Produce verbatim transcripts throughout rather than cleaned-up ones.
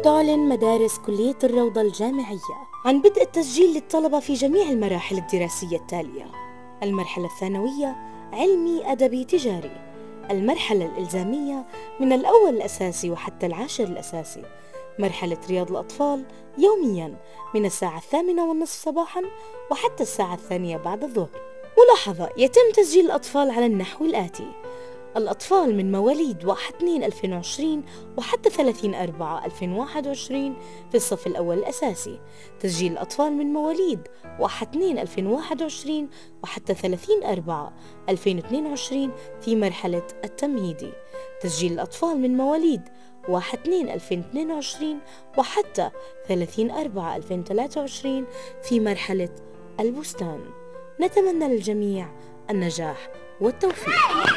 تعلن مدارس كلية الروضة الجامعية عن بدء التسجيل للطلبة في جميع المراحل الدراسية التالية: المرحلة الثانوية علمي أدبي تجاري، المرحلة الإلزامية من الأول الأساسي وحتى العاشر الأساسي، مرحلة رياض الأطفال يومياً من الساعة الثامنة والنصف صباحاً وحتى الساعة الثانية بعد الظهر. ملاحظة: يتم تسجيل الأطفال على النحو الآتي: الأطفال من مواليد واحد اثنين ألفين وعشرين وحتى ثلاثين أربعة ألفين وواحد وعشرين في الصف الأول الأساسي. تسجيل الأطفال من مواليد واحد اثنين ألفين وواحد وعشرين وحتى ثلاثين أربعة ألفين واثنين وعشرين في مرحلة التمهيدي. تسجيل الأطفال من مواليد واحد اثنين ألفين واثنين وعشرين وحتى ثلاثين أربعة ألفين وثلاثة وعشرين في مرحلة البستان. نتمنى للجميع النجاح والتوفيق.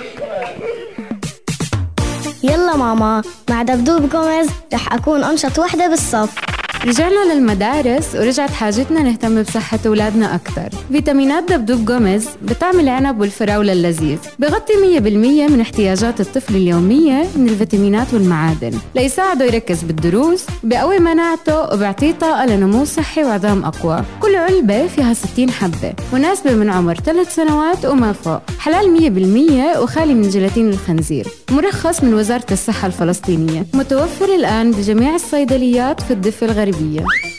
يلا ماما، مع دبدوب جوميز رح أكون أنشط وحدة بالصف. رجعنا للمدارس ورجعت حاجتنا نهتم بصحة أولادنا أكتر. فيتامينات دبدوب جوميز بطعم العنب والفراولة اللذيذ، بغطي مية بالمية من احتياجات الطفل اليومية من الفيتامينات والمعادن ليساعده يركز بالدروس، بقوي مناعته وبيعطيه طاقة لنمو صحي وعظام أقوى. كل علبة فيها ستين حبة، مناسبة من عمر ثلاث سنوات وما فوق، حلال مية بالمية وخالي من جيلاتين الخنزير، مرخص من وزارة الصحة الفلسطينية، متوفر الآن بجميع الصيدليات في الضفة الغربية.